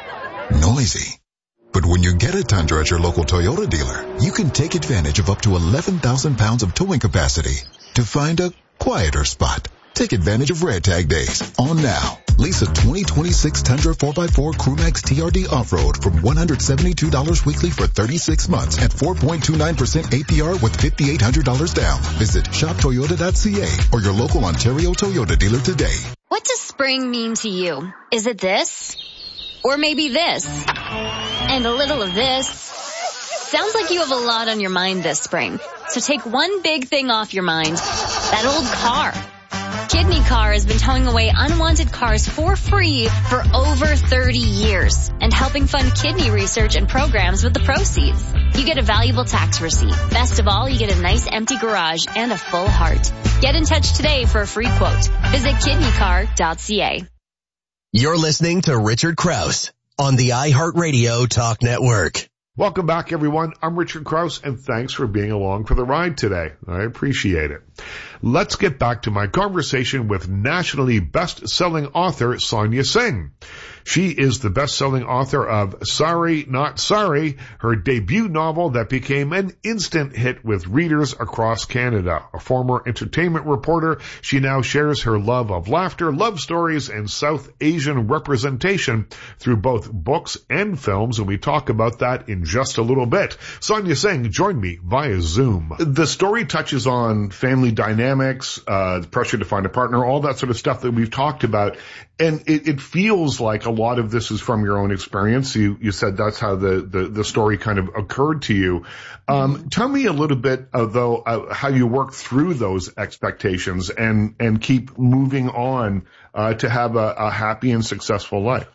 noisy. But when you get a Tundra at your local Toyota dealer, you can take advantage of up to eleven thousand pounds of towing capacity to find a quieter spot. Take advantage of Red Tag Days on now. Lease a twenty twenty-six Tundra four by four Crewmax T R D Off-Road from one hundred seventy-two dollars weekly for thirty-six months at four point two nine percent A P R with five thousand eight hundred dollars down. Visit shop toyota dot c a or your local Ontario Toyota dealer today. What does spring mean to you? Is it this? Or maybe this? And a little of this? Sounds like you have a lot on your mind this spring. So take one big thing off your mind. That old car. Kidney Car has been towing away unwanted cars for free for over thirty years and helping fund kidney research and programs with the proceeds. You get a valuable tax receipt. Best of all, you get a nice empty garage and a full heart. Get in touch today for a free quote. Visit kidney car dot c a. You're listening to Richard Krause on the iHeartRadio Talk Network. Welcome back, everyone. I'm Richard Krause, and thanks for being along for the ride today. I appreciate it. Let's get back to my conversation with nationally best-selling author Sonia Singh. She is the best-selling author of Sorry Not Sorry, her debut novel that became an instant hit with readers across Canada. A former entertainment reporter, she now shares her love of laughter, love stories, and South Asian representation through both books and films, and we talk about that in just a little bit. Sonia Singh joined me via Zoom. The story touches on family dynamics, uh, the pressure to find a partner, all that sort of stuff that we've talked about. And it, it feels like a lot of this is from your own experience. You, you said that's how the, the, the story kind of occurred to you. Um, mm-hmm. Tell me a little bit, uh, though, uh, how you work through those expectations and, and keep moving on, uh, to have a, a happy and successful life.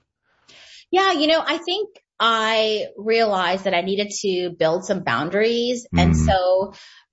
Yeah, you know, I think I realized that I needed to build some boundaries. Mm-hmm. And so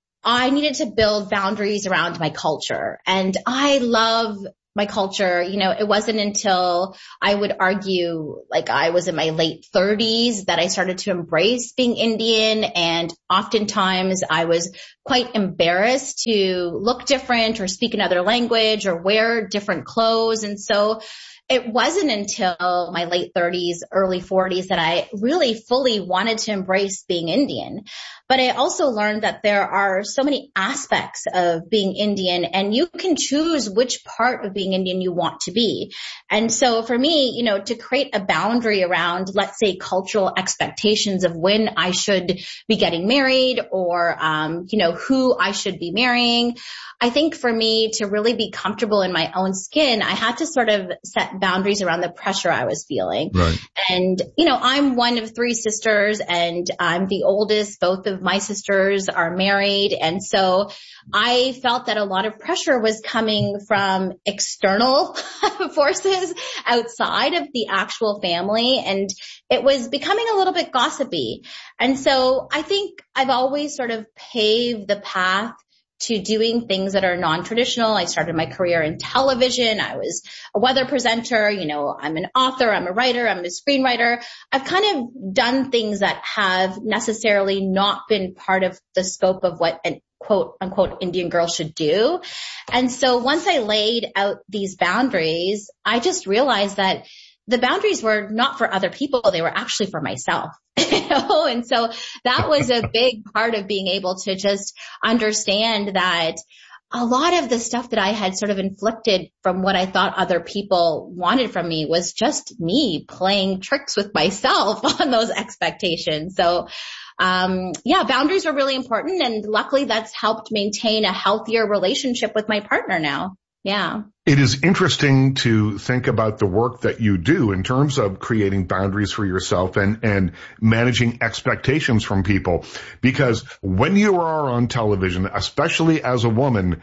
I needed to build boundaries around my culture. And I love my culture. You know, it wasn't until I would argue like I was in my late thirties that I started to embrace being Indian. And oftentimes I was quite embarrassed to look different or speak another language or wear different clothes. And so it wasn't until my late thirties, early forties that I really fully wanted to embrace being Indian. But I also learned that there are so many aspects of being Indian, and you can choose which part of being Indian you want to be. And so for me, you know, to create a boundary around, let's say, cultural expectations of when I should be getting married or, um, you know, who I should be marrying, I think for me to really be comfortable in my own skin, I had to sort of set boundaries around the pressure I was feeling. Right. And, you know, I'm one of three sisters and I'm the oldest. Both of my sisters are married. And so I felt that a lot of pressure was coming from external forces outside of the actual family. And it was becoming a little bit gossipy. And so I think I've always sort of paved the path to doing things that are non-traditional. I started my career in television. I was a weather presenter. You know, I'm an author. I'm a writer. I'm a screenwriter. I've kind of done things that have necessarily not been part of the scope of what an quote unquote Indian girl should do. And so once I laid out these boundaries, I just realized that the boundaries were not for other people. They were actually for myself. You know? And so that was a big part of being able to just understand that a lot of the stuff that I had sort of inflicted from what I thought other people wanted from me was just me playing tricks with myself on those expectations. So, um, yeah, boundaries were really important. And luckily that's helped maintain a healthier relationship with my partner now. Yeah. It is interesting to think about the work that you do in terms of creating boundaries for yourself and, and managing expectations from people. Because when you are on television, especially as a woman,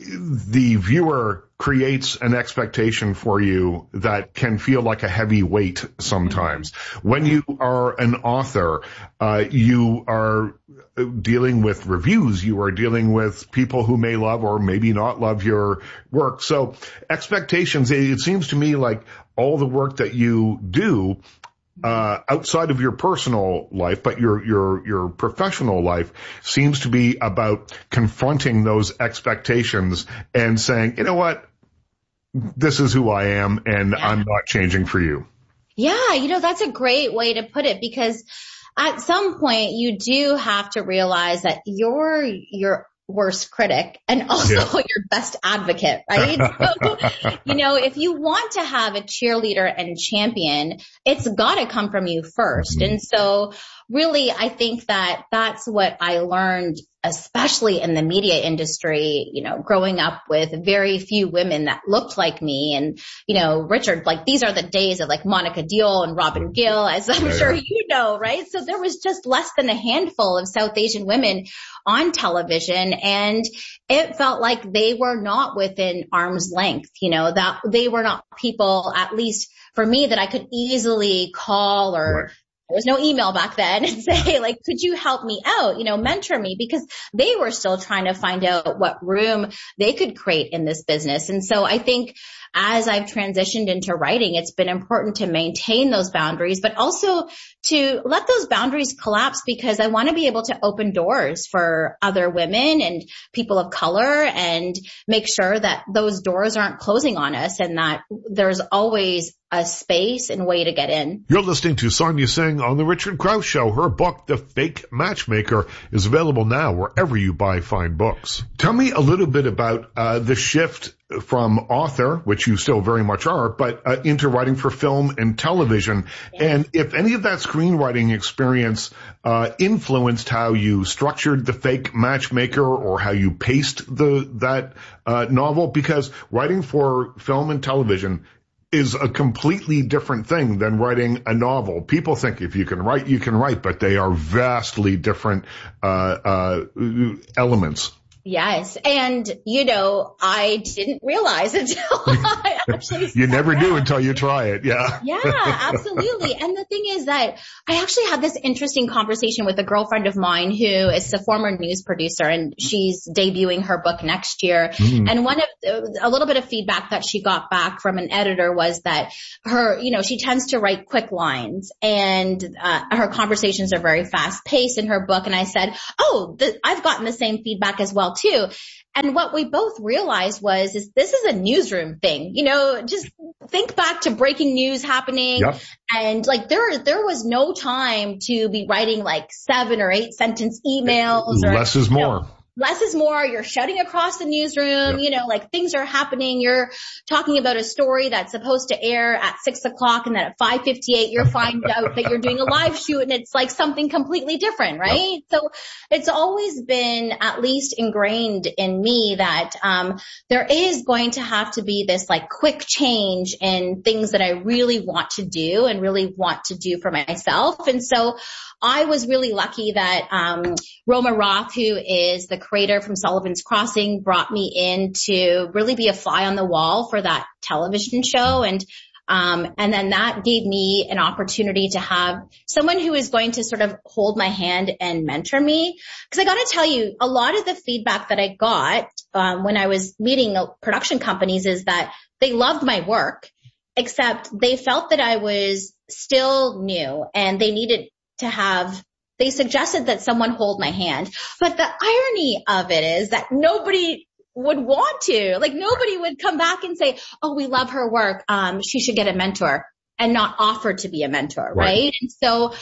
the viewer creates an expectation for you that can feel like a heavy weight sometimes. When you are an author, uh, you are dealing with reviews. You are dealing with people who may love or maybe not love your work. So expectations, it seems to me like all the work that you do uh outside of your personal life, but your your your professional life seems to be about confronting those expectations and saying, you know what, this is who I am and yeah. I'm not changing for you. Yeah, you know, that's a great way to put it, because at some point you do have to realize that you're your worst critic and also yeah. your best advocate, right? So, you know, if you want to have a cheerleader and champion, it's got to come from you first. Mm-hmm. And so really, I think that that's what I learned, especially in the media industry, you know, growing up with very few women that looked like me. And, you know, Richard, like these are the days of like Monica Deol and Robin Gill, as I'm yeah, sure yeah. you know, right? So there was just less than a handful of South Asian women on television, and it felt like they were not within arm's length, you know, that they were not people, at least for me, that I could easily call or right. there was no email back then, and say like, could you help me out, you know, mentor me, because they were still trying to find out what room they could create in this business. And so I think as I've transitioned into writing, it's been important to maintain those boundaries, but also to let those boundaries collapse, because I want to be able to open doors for other women and people of color and make sure that those doors aren't closing on us and that there's always a space and way to get in. You're listening to Sonia Singh on The Richard Krause Show. Her book, The Fake Matchmaker, is available now wherever you buy fine books. Tell me a little bit about uh, the shift from author, which you still very much are, but uh, into writing for film and television. Yeah. And if any of that screenwriting experience uh, influenced how you structured The Fake Matchmaker or how you paced the that uh, novel, because writing for film and television is a completely different thing than writing a novel. People think if you can write, you can write, but they are vastly different uh, uh, elements. Yes. And, you know, I didn't realize until I actually You never do until you try it. Yeah. Yeah, absolutely. And the thing is that I actually had this interesting conversation with a girlfriend of mine who is a former news producer, and she's debuting her book next year. Mm. And one of a little bit of feedback that she got back from an editor was that her, you know, she tends to write quick lines, and uh, her conversations are very fast paced in her book. And I said, oh, th- I've gotten the same feedback as well too. And what we both realized was, is this is a newsroom thing. You know, just think back to breaking news happening. Yep. And like there, there was no time to be writing like seven or eight sentence emails. Less or, is more. Know, less is more. You're shouting across the newsroom, yep. you know, like things are happening. You're talking about a story that's supposed to air at six o'clock, and then at five fifty-eight, you're find out that you're doing a live shoot and it's like something completely different, right? Yep. So it's always been at least ingrained in me that, um, there is going to have to be this like quick change in things that I really want to do and really want to do for myself. And so I was really lucky that, um, Roma Roth, who is the creator from Sullivan's Crossing, brought me in to really be a fly on the wall for that television show. And, um, and then that gave me an opportunity to have someone who is going to sort of hold my hand and mentor me. Cause I got to tell you, a lot of the feedback that I got, um, when I was meeting production companies is that they loved my work, except they felt that I was still new and they needed to have, they suggested that someone hold my hand. But the irony of it is that nobody would want to, like nobody would come back and say, oh, we love her work. Um, she should get a mentor, and not offer to be a mentor. Right. right? And so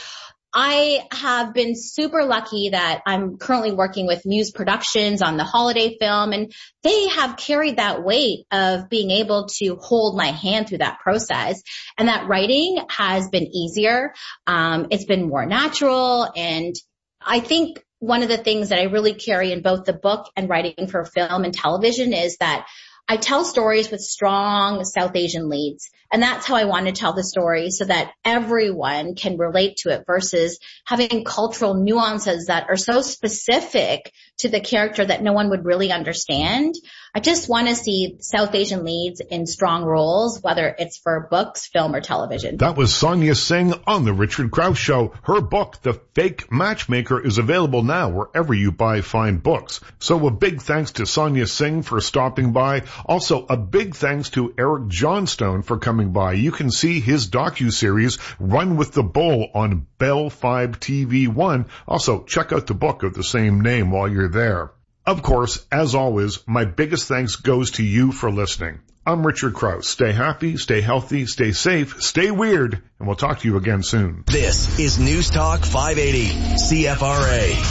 I have been super lucky that I'm currently working with Muse Productions on the holiday film, and they have carried that weight of being able to hold my hand through that process. And that writing has been easier. Um, it's been more natural. And I think one of the things that I really carry in both the book and writing for film and television is that I tell stories with strong South Asian leads. And that's how I want to tell the story, so that everyone can relate to it, versus having cultural nuances that are so specific to the character that no one would really understand. I just want to see South Asian leads in strong roles, whether it's for books, film, or television. That was Sonia Singh on The Richard Krause Show. Her book, The Fake Matchmaker, is available now wherever you buy fine books. So a big thanks to Sonia Singh for stopping by. Also, a big thanks to Eric Johnstone for coming by. You can see his docuseries, Run with the Bull, on Bell five T V one. Also, check out the book of the same name while you're there. Of course, as always, my biggest thanks goes to you for listening. I'm Richard Krause. Stay happy, stay healthy, stay safe, stay weird, and we'll talk to you again soon. This is News Talk five eighty C F R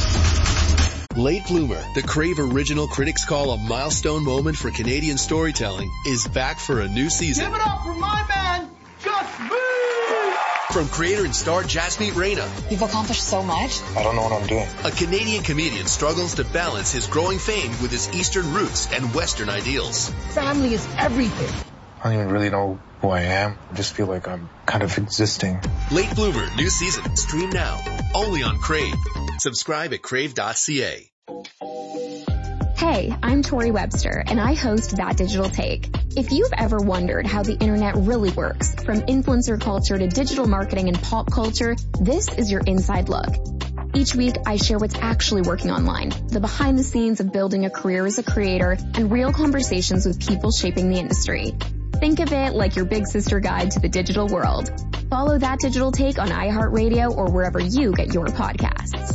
A. Late Bloomer, the Crave original critics call a milestone moment for Canadian storytelling, is back for a new season. Give it up for my man, Just Me! From creator and star Jasmeet Reina. You've accomplished so much. I don't know what I'm doing. A Canadian comedian struggles to balance his growing fame with his Eastern roots and Western ideals. Family is everything. I don't even really know who I am. I just feel like I'm kind of existing. Late Bloomer, new season. Stream now. Only on Crave. Subscribe at crave dot c a. Hey, I'm Tori Webster, and I host That Digital Take. If you've ever wondered how the internet really works, from influencer culture to digital marketing and pop culture, this is your inside look. Each week, I share what's actually working online, the behind the scenes of building a career as a creator, and real conversations with people shaping the industry. Think of it like your big sister guide to the digital world. Follow That Digital Take on iHeartRadio or wherever you get your podcasts.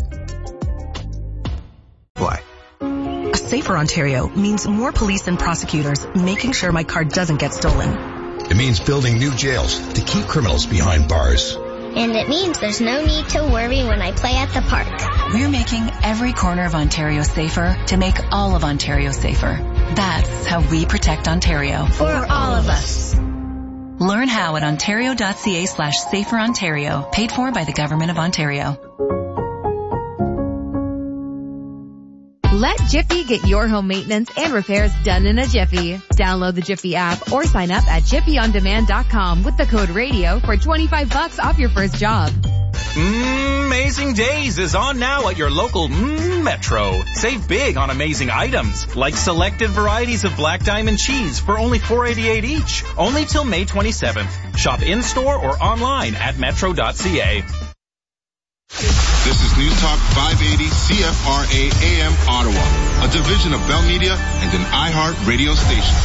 Why? A safer Ontario means more police and prosecutors making sure my car doesn't get stolen. It means building new jails to keep criminals behind bars. And it means there's no need to worry when I play at the park. We're making every corner of Ontario safer to make all of Ontario safer. That's how we protect Ontario. For all of us. Learn how at ontario.ca slash safer Ontario, paid for by the Government of Ontario. Let Jiffy get your home maintenance and repairs done in a jiffy. Download the Jiffy app or sign up at jiffy on demand dot com with the code radio for twenty-five bucks off your first job. Mm, Amazing Days is on now at your local mm, Metro. Save big on amazing items, like selected varieties of Black Diamond cheese for only four dollars and eighty-eight cents each, only till May twenty-seventh. Shop in-store or online at metro dot c a. This is News Talk five eighty C F R A A M Ottawa, a division of Bell Media and an iHeart radio station.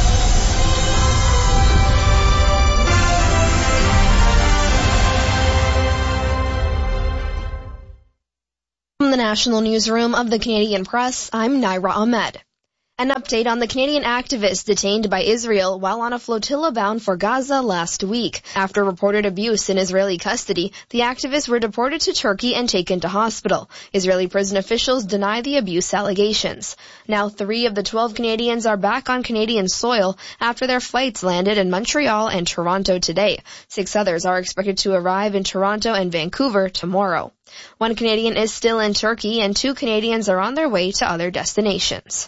From the National Newsroom of the Canadian Press, I'm Naira Ahmed. An update on the Canadian activist detained by Israel while on a flotilla bound for Gaza last week. After reported abuse in Israeli custody, the activists were deported to Turkey and taken to hospital. Israeli prison officials deny the abuse allegations. Now three of the twelve Canadians are back on Canadian soil after their flights landed in Montreal and Toronto today. Six others are expected to arrive in Toronto and Vancouver tomorrow. One Canadian is still in Turkey and two Canadians are on their way to other destinations.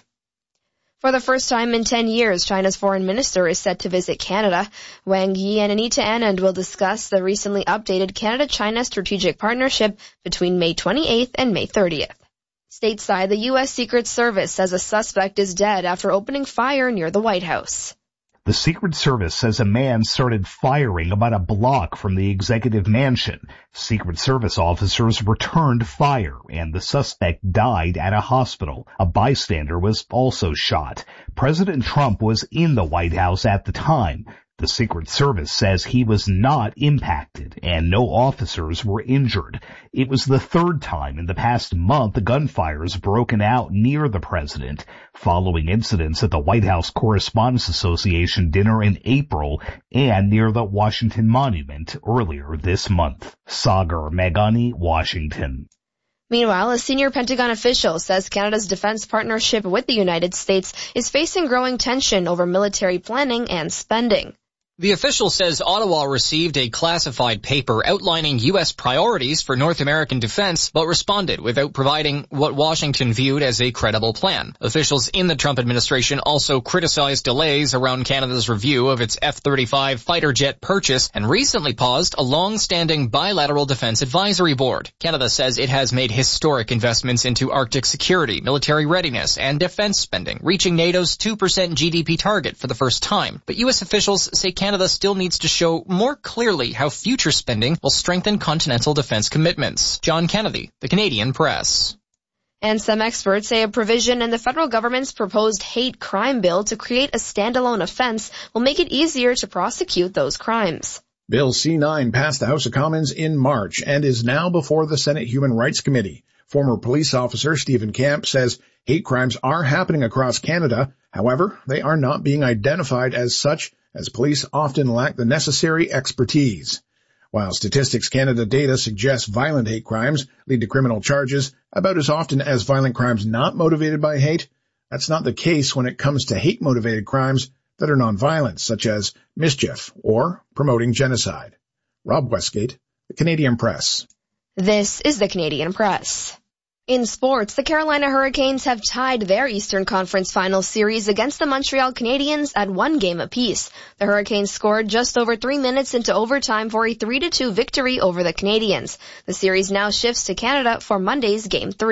For the first time in ten years, China's foreign minister is set to visit Canada. Wang Yi and Anita Anand will discuss the recently updated Canada-China strategic partnership between May twenty-eighth and May thirtieth. Stateside, the U S Secret Service says a suspect is dead after opening fire near the White House. The Secret Service says a man started firing about a block from the executive mansion. Secret Service officers returned fire, and the suspect died at a hospital. A bystander was also shot. President Trump was in the White House at the time. The Secret Service says he was not impacted and no officers were injured. It was the third time in the past month gunfires broken out near the president, following incidents at the White House Correspondents Association dinner in April and near the Washington Monument earlier this month. Sagar Meghani, Washington. Meanwhile, a senior Pentagon official says Canada's defense partnership with the United States is facing growing tension over military planning and spending. The official says Ottawa received a classified paper outlining U S priorities for North American defense, but responded without providing what Washington viewed as a credible plan. Officials in the Trump administration also criticized delays around Canada's review of its F thirty-five fighter jet purchase and recently paused a long-standing bilateral defense advisory board. Canada says it has made historic investments into Arctic security, military readiness, and defense spending, reaching NATO's two percent G D P target for the first time. But U S officials say Canada Canada still needs to show more clearly how future spending will strengthen continental defense commitments. John Kennedy, The Canadian Press. And some experts say a provision in the federal government's proposed hate crime bill to create a standalone offense will make it easier to prosecute those crimes. Bill C nine passed the House of Commons in March and is now before the Senate Human Rights Committee. Former police officer Stephen Camp says hate crimes are happening across Canada. However, they are not being identified as such, as police often lack the necessary expertise. While Statistics Canada data suggests violent hate crimes lead to criminal charges about as often as violent crimes not motivated by hate, that's not the case when it comes to hate-motivated crimes that are nonviolent, such as mischief or promoting genocide. Rob Westgate, The Canadian Press. This is The Canadian Press. In sports, the Carolina Hurricanes have tied their Eastern Conference Finals series against the Montreal Canadiens at one game apiece. The Hurricanes scored just over three minutes into overtime for a three to two victory over the Canadiens. The series now shifts to Canada for Monday's Game three.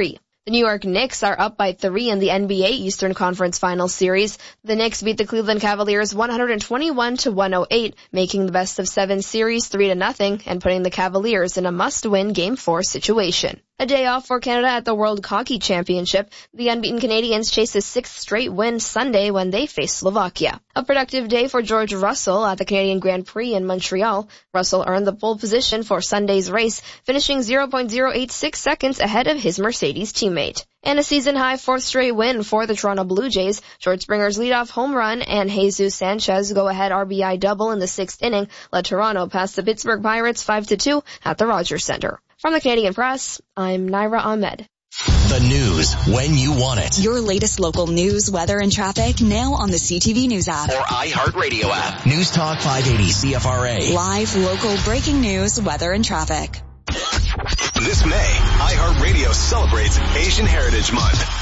The New York Knicks are up by three in the N B A Eastern Conference Finals series. The Knicks beat the Cleveland Cavaliers one twenty-one to one oh eight, making the best of seven series three to nothing and putting the Cavaliers in a must-win Game four situation. A day off for Canada at the World Hockey Championship. The unbeaten Canadians chase a sixth straight win Sunday when they face Slovakia. A productive day for George Russell at the Canadian Grand Prix in Montreal. Russell earned the pole position for Sunday's race, finishing zero point zero eight six seconds ahead of his Mercedes teammate. And a season-high fourth straight win for the Toronto Blue Jays. George Springer's leadoff home run and Jesus Sanchez go-ahead R B I double in the sixth inning led Toronto past the Pittsburgh Pirates five to two at the Rogers Center. From the Canadian Press, I'm Naira Ahmed. The news when you want it. Your latest local news, weather, and traffic now on the C T V News app. Or iHeartRadio app. News Talk five eighty C F R A. Live, local, breaking news, weather, and traffic. This May, iHeartRadio celebrates Asian Heritage Month.